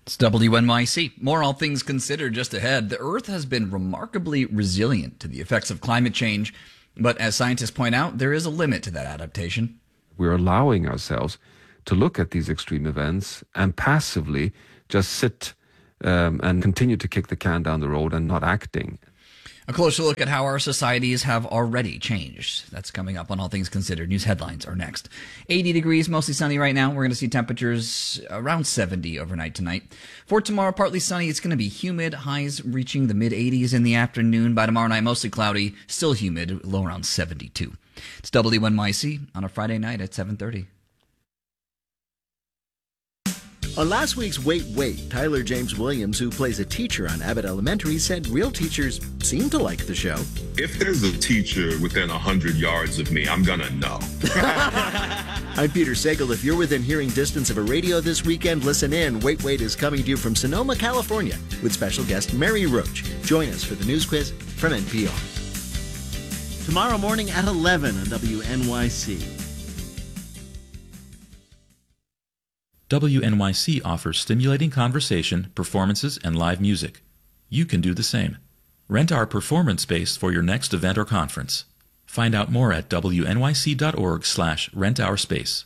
It's WNYC. More All Things Considered just ahead. The Earth has been remarkably resilient to the effects of climate change, but as scientists point out, there is a limit to that adaptation. We're allowing ourselves to look at these extreme events and passively just sit and continue to kick the can down the road and not acting. A closer look at how our societies have already changed. That's coming up on All Things Considered. News headlines are next. 80 degrees, mostly sunny right now. We're going to see temperatures around 70 overnight tonight. For tomorrow, partly sunny. It's going to be humid. Highs reaching the mid-80s in the afternoon. By tomorrow night, mostly cloudy. Still humid. Low around 72. It's WNYC on a Friday night at 7:30. On last week's Wait, Tyler James Williams, who plays a teacher on Abbott Elementary, said real teachers seem to like the show. If there's a teacher within 100 yards of me, I'm gonna know. I'm Peter Sagal. If you're within hearing distance of a radio this weekend, listen in. Wait is coming to you from Sonoma, California, with special guest Mary Roach. Join us for the news quiz from NPR. Tomorrow morning at 11 on WNYC. WNYC offers stimulating conversation, performances, and live music. You can do the same. Rent our performance space for your next event or conference. Find out more at wnyc.org/rentourspace.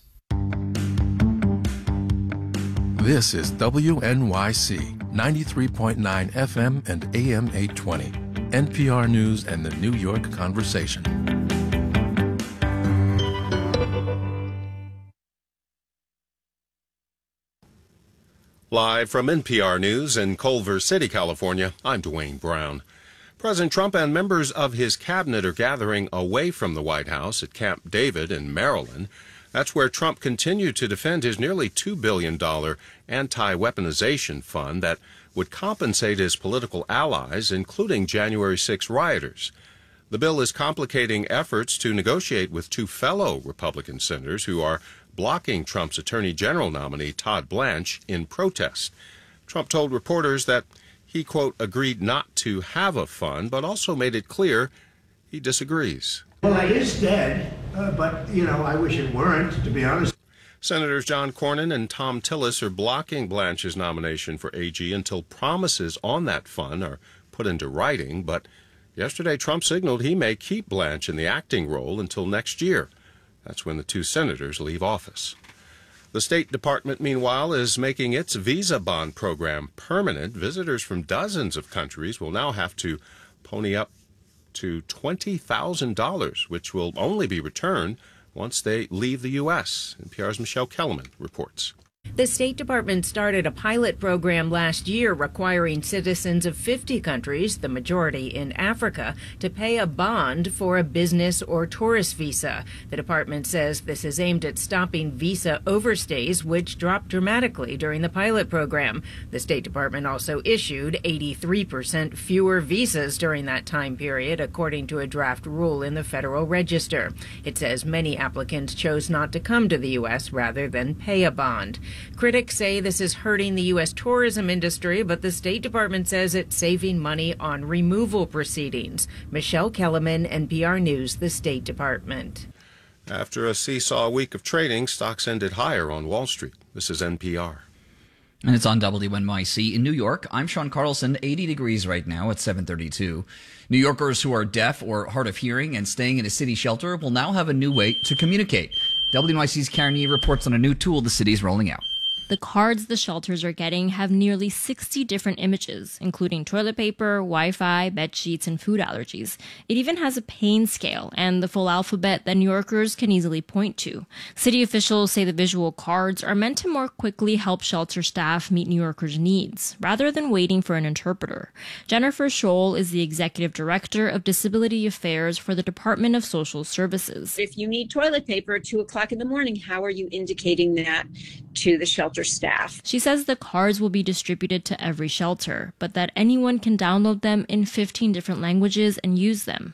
This is WNYC 93.9 FM and AM 820. NPR News and the New York Conversation. Live from NPR News in Culver City, California, I'm Dwayne Brown. President Trump and members of his cabinet are gathering away from the White House at Camp David in Maryland. That's where Trump continued to defend his nearly $2 billion anti-weaponization fund that would compensate his political allies, including January 6 rioters. The bill is complicating efforts to negotiate with two fellow Republican senators who are blocking Trump's Attorney General nominee, Todd Blanche, in protest. Trump told reporters that he, quote, agreed not to have a fund, but also made it clear he disagrees. Well, it is dead, but, I wish it weren't, to be honest. Senators John Cornyn and Thom Tillis are blocking Blanche's nomination for AG until promises on that fund are put into writing, but yesterday Trump signaled he may keep Blanche in the acting role until next year. That's when the two senators leave office. The State Department, meanwhile, is making its visa bond program permanent. Visitors from dozens of countries will now have to pony up to $20,000, which will only be returned once they leave the U.S. NPR's Michelle Kellerman reports. The State Department started a pilot program last year requiring citizens of 50 countries, the majority in Africa, to pay a bond for a business or tourist visa. The department says this is aimed at stopping visa overstays, which dropped dramatically during the pilot program. The State Department also issued 83% fewer visas during that time period, according to a draft rule in the Federal Register. It says many applicants chose not to come to the U.S. rather than pay a bond. Critics say this is hurting the U.S. tourism industry, but the State Department says it's saving money on removal proceedings. Michelle Kellerman, NPR News, the State Department. After a seesaw week of trading, stocks ended higher on Wall Street. This is NPR. And it's on WNYC. In New York, I'm Sean Carlson, 80 degrees right now at 7:32. New Yorkers who are deaf or hard of hearing and staying in a city shelter will now have a new way to communicate. WNYC's Karen Yee reports on a new tool the city is rolling out. The cards the shelters are getting have nearly 60 different images, including toilet paper, Wi-Fi, bed sheets, and food allergies. It even has a pain scale and the full alphabet that New Yorkers can easily point to. City officials say the visual cards are meant to more quickly help shelter staff meet New Yorkers' needs, rather than waiting for an interpreter. Jennifer Scholl is the executive director of Disability Affairs for the Department of Social Services. If you need toilet paper at 2 o'clock in the morning, how are you indicating that to the shelter staff? She says the cards will be distributed to every shelter, but that anyone can download them in 15 different languages and use them.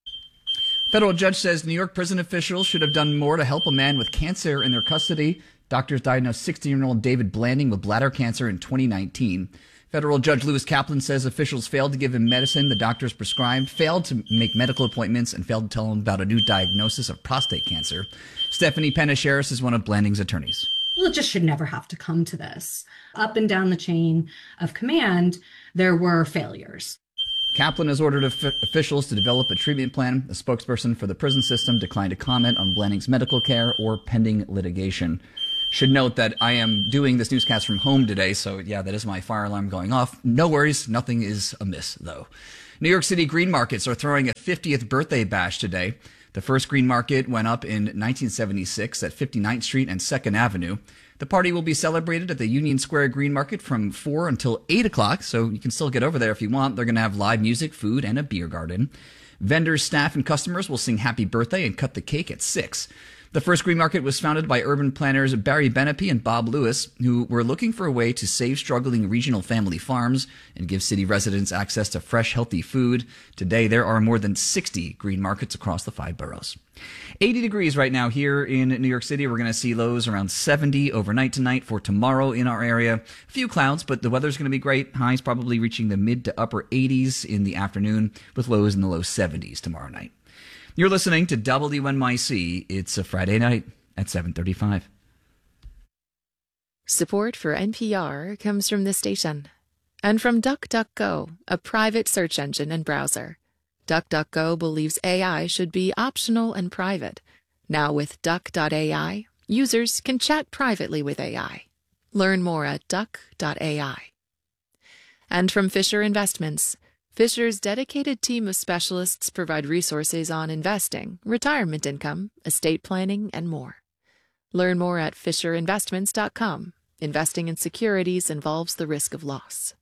Federal judge says New York prison officials should have done more to help a man with cancer in their custody. Doctors diagnosed 16-year-old David Blanding with bladder cancer in 2019. Federal Judge Lewis Kaplan says officials failed to give him medicine the doctors prescribed, failed to make medical appointments, and failed to tell him about a new diagnosis of prostate cancer. Stephanie Penisharis is one of Blanding's attorneys. well, it just should never have to come to this. Up and down the chain of command, there were failures. Kaplan has ordered officials to develop a treatment plan. A spokesperson for the prison system declined to comment on Blanning's medical care or pending litigation. Should note that I am doing this newscast from home today, so yeah, that is my fire alarm going off. No worries, nothing is amiss, though. New York City green markets are throwing a 50th birthday bash today. The first green market went up in 1976 at 59th Street and 2nd Avenue. The party will be celebrated at the Union Square Green Market from 4 until 8 o'clock, so you can still get over there if you want. They're going to have live music, food, and a beer garden. Vendors, staff, and customers will sing happy birthday and cut the cake at 6. The first green market was founded by urban planners Barry Benepe and Bob Lewis, who were looking for a way to save struggling regional family farms and give city residents access to fresh, healthy food. Today, there are more than 60 green markets across the 5 boroughs. 80 degrees right now here in New York City. We're going to see lows around 70 overnight tonight. For tomorrow in our area, a few clouds, but the weather's going to be great. Highs probably reaching the mid to upper 80s in the afternoon, with lows in the low 70s tomorrow night. You're listening to WNYC. It's a Friday night at 7:35. Support for NPR comes from this station and from DuckDuckGo, a private search engine and browser. DuckDuckGo believes AI should be optional and private. Now with Duck.ai, users can chat privately with AI. Learn more at Duck.ai. And from Fisher Investments. Fisher's dedicated team of specialists provide resources on investing, retirement income, estate planning, and more. Learn more at FisherInvestments.com. Investing in securities involves the risk of loss.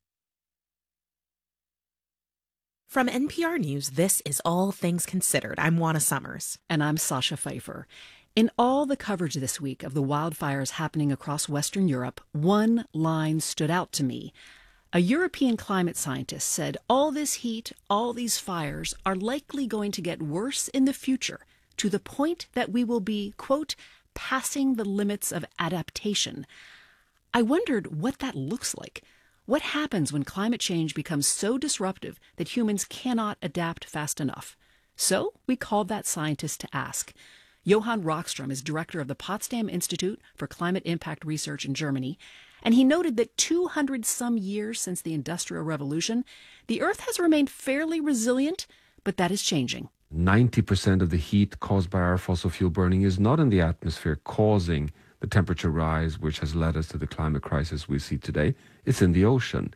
From NPR News, this is All Things Considered. I'm Juana Summers. And I'm Sasha Pfeiffer. In all the coverage this week of the wildfires happening across Western Europe, one line stood out to me. A European climate scientist said all this heat, all these fires are likely going to get worse in the future, to the point that we will be, quote, passing the limits of adaptation. I wondered what that looks like. What happens when climate change becomes so disruptive that humans cannot adapt fast enough? So we called that scientist to ask. Johann Rockström is director of the Potsdam Institute for Climate Impact Research in Germany, and he noted that 200-some years since the Industrial Revolution, the Earth has remained fairly resilient, but that is changing. 90% of the heat caused by our fossil fuel burning is not in the atmosphere causing the temperature rise, which has led us to the climate crisis we see today. It's in the ocean.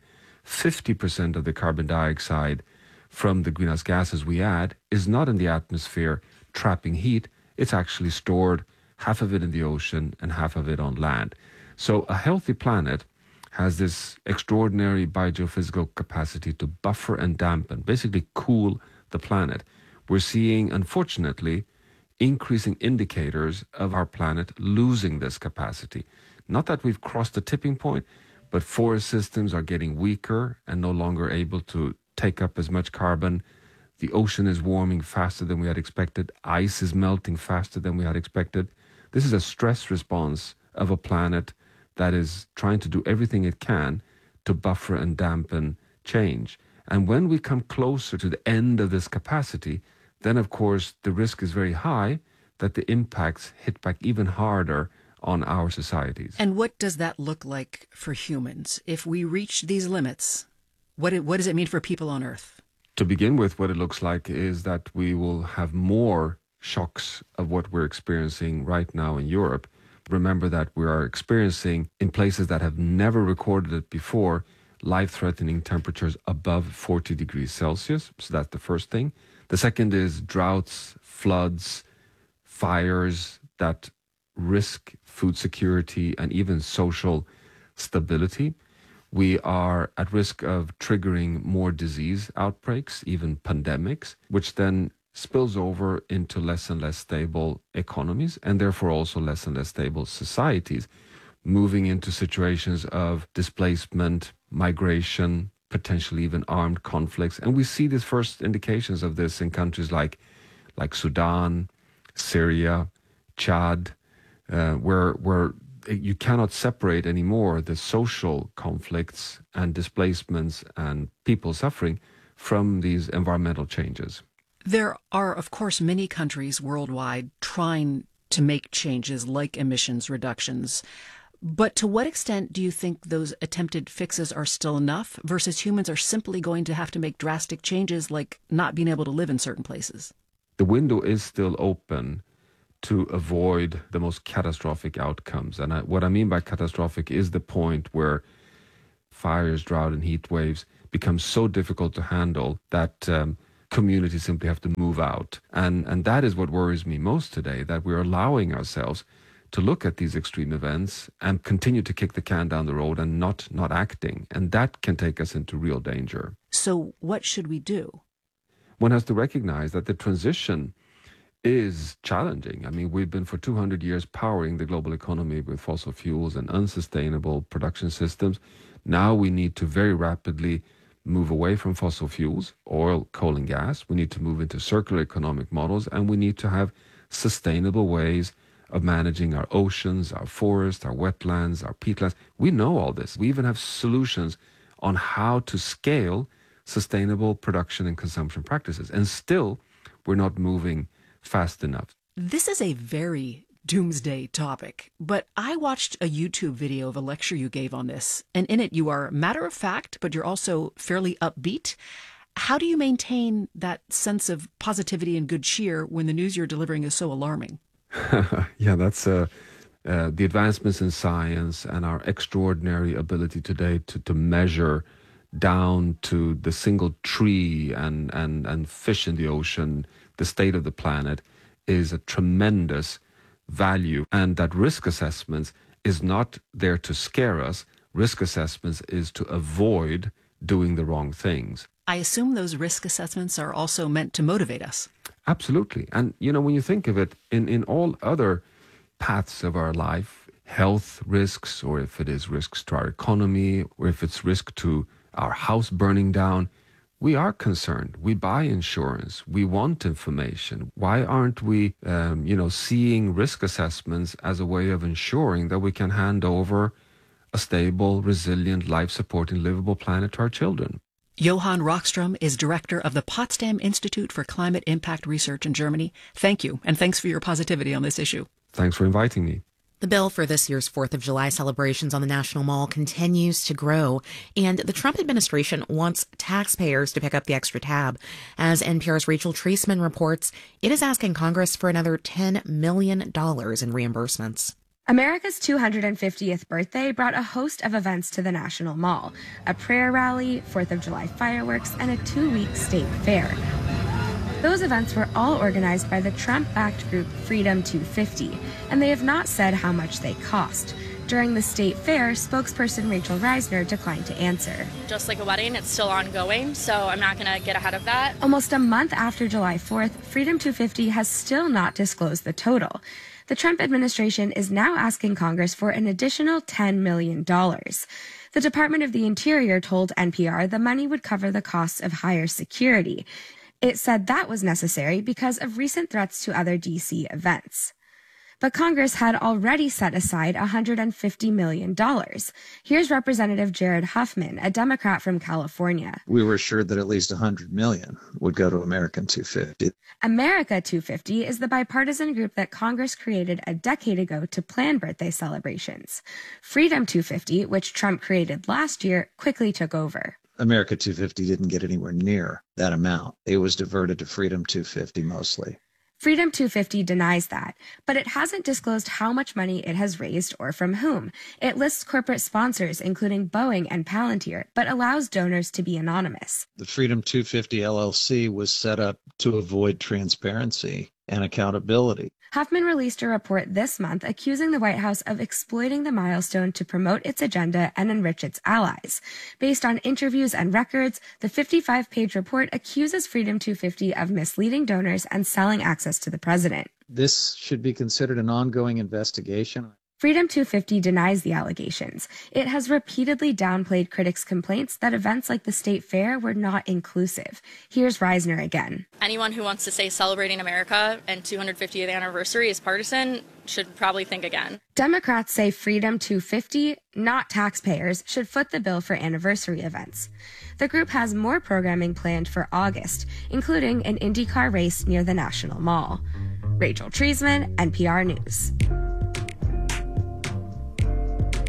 50% of the carbon dioxide from the greenhouse gases we add is not in the atmosphere trapping heat. It's actually stored, half of it in the ocean and half of it on land. So a healthy planet has this extraordinary biogeophysical capacity to buffer and dampen, basically cool the planet. We're seeing, unfortunately, increasing indicators of our planet losing this capacity. Not that we've crossed the tipping point, but forest systems are getting weaker and no longer able to take up as much carbon. The ocean is warming faster than we had expected. Ice is melting faster than we had expected. This is a stress response of a planet that is trying to do everything it can to buffer and dampen change. And when we come closer to the end of this capacity, then of course the risk is very high that the impacts hit back even harder on our societies. And what does that look like for humans? If we reach these limits, what does it mean for people on Earth? To begin with, what it looks like is that we will have more shocks of what we're experiencing right now in Europe. Remember that we are experiencing, in places that have never recorded it before, life-threatening temperatures above 40 degrees Celsius. So that's the first thing. The second is droughts, floods, fires that risk food security and even social stability. We are at risk of triggering more disease outbreaks, even pandemics, which then spills over into less and less stable economies and therefore also less and less stable societies, moving into situations of displacement, migration, potentially even armed conflicts. And we see these first indications of this in countries like Sudan, Syria, Chad, where you cannot separate anymore the social conflicts and displacements and people suffering from these environmental changes. There are, of course, many countries worldwide trying to make changes like emissions reductions. But to what extent do you think those attempted fixes are still enough versus humans are simply going to have to make drastic changes like not being able to live in certain places? The window is still open to avoid the most catastrophic outcomes. And what I mean by catastrophic is the point where fires, drought, and heat waves become so difficult to handle that communities simply have to move out. And that is what worries me most today, that we're allowing ourselves to look at these extreme events and continue to kick the can down the road and not acting. And that can take us into real danger. So what should we do? One has to recognize that the transition is challenging. I mean, we've been for 200 years powering the global economy with fossil fuels and unsustainable production systems. Now we need to very rapidly move away from fossil fuels, oil, coal, and gas. We need to move into circular economic models, and we need to have sustainable ways of managing our oceans, our forests, our wetlands, our peatlands. We know all this. We even have solutions on how to scale sustainable production and consumption practices. And still, we're not moving fast enough. This is a very doomsday topic, but I watched a YouTube video of a lecture you gave on this, and in it you are matter of fact, but you're also fairly upbeat. How do you maintain that sense of positivity and good cheer when the news you're delivering is so alarming? Yeah, that's the advancements in science and our extraordinary ability today to measure down to the single tree and fish in the ocean, the state of the planet, is a tremendous value. And that risk assessments is not there to scare us. Risk assessments is to avoid doing the wrong things. I assume those risk assessments are also meant to motivate us. Absolutely. And, you know, when you think of it, in all other paths of our life, health risks, or if it is risks to our economy, or if it's risk to our house burning down, we are concerned. We buy insurance. We want information. Why aren't we, seeing risk assessments as a way of ensuring that we can hand over a stable, resilient, life-supporting, livable planet to our children? Johan Rockström is director of the Potsdam Institute for Climate Impact Research in Germany. Thank you, and thanks for your positivity on this issue. Thanks for inviting me. The bill for this year's 4th of July celebrations on the National Mall continues to grow, and the Trump administration wants taxpayers to pick up the extra tab. As NPR's Rachel Treisman reports, it is asking Congress for another $10 million in reimbursements. America's 250th birthday brought a host of events to the National Mall, a prayer rally, 4th of July fireworks, and a 2-week state fair. Those events were all organized by the Trump-backed group Freedom 250, and they have not said how much they cost. During the state fair, spokesperson Rachel Reisner declined to answer. Just like a wedding, it's still ongoing, so I'm not going to get ahead of that. Almost a month after July 4th, Freedom 250 has still not disclosed the total. The Trump administration is now asking Congress for an additional $10 million. The Department of the Interior told NPR the money would cover the costs of higher security. It said that was necessary because of recent threats to other D.C. events. But Congress had already set aside $150 million. Here's Representative Jared Huffman, a Democrat from California. We were assured that at least $100 million would go to American 250. America 250 is the bipartisan group that Congress created a decade ago to plan birthday celebrations. Freedom 250, which Trump created last year, quickly took over. America 250 didn't get anywhere near that amount. It was diverted to Freedom 250 mostly. Freedom 250 denies that, but it hasn't disclosed how much money it has raised or from whom. It lists corporate sponsors, including Boeing and Palantir, but allows donors to be anonymous. The Freedom 250 LLC was set up to avoid transparency and accountability. Huffman released a report this month accusing the White House of exploiting the milestone to promote its agenda and enrich its allies. Based on interviews and records, the 55-page report accuses Freedom 250 of misleading donors and selling access to the president. This should be considered an ongoing investigation. Freedom 250 denies the allegations. It has repeatedly downplayed critics' complaints that events like the state fair were not inclusive. Here's Reisner again. Anyone who wants to say celebrating America and 250th anniversary is partisan should probably think again. Democrats say Freedom 250, not taxpayers, should foot the bill for anniversary events. The group has more programming planned for August, including an IndyCar race near the National Mall. Rachel Treisman, NPR News.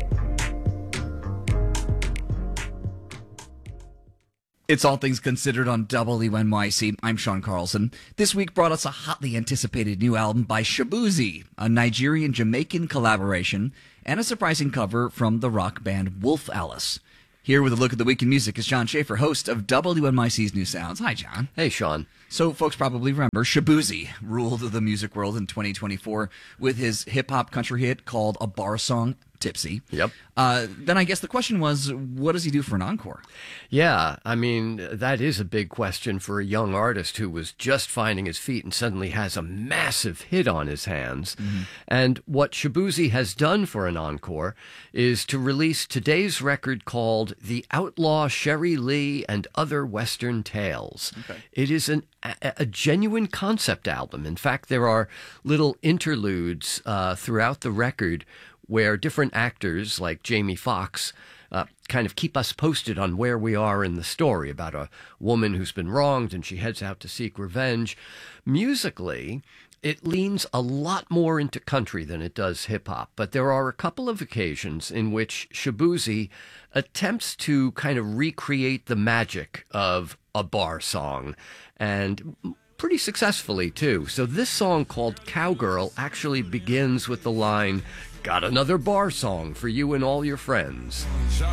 It's All Things Considered on WNYC. I'm Sean Carlson. This week brought us a hotly anticipated new album by Shaboozey, a Nigerian-Jamaican collaboration, and a surprising cover from the rock band Wolf Alice. Here with a look at the week in music is John Schaefer, host of WNYC's New Sounds. Hi, John. Hey, Sean. So folks probably remember Shaboozey ruled the music world in 2024 with his hip-hop country hit called A Bar Song, Tipsy. Yep. Then I guess the question was, what does he do for an encore? Yeah, I mean, that is a big question for a young artist who was just finding his feet and suddenly has a massive hit on his hands. Mm-hmm. And what Shaboozey has done for an encore is to release today's record called The Outlaw Sherry Lee and Other Western Tales. Okay. It is a genuine concept album. In fact, there are little interludes throughout the record where different actors like Jamie Foxx kind of keep us posted on where we are in the story about a woman who's been wronged and she heads out to seek revenge. Musically, it leans a lot more into country than it does hip-hop, but there are a couple of occasions in which Shaboozey attempts to kind of recreate the magic of a bar song, and pretty successfully, too. So this song called Cowgirl actually begins with the line, "Got another bar song for you and all your friends."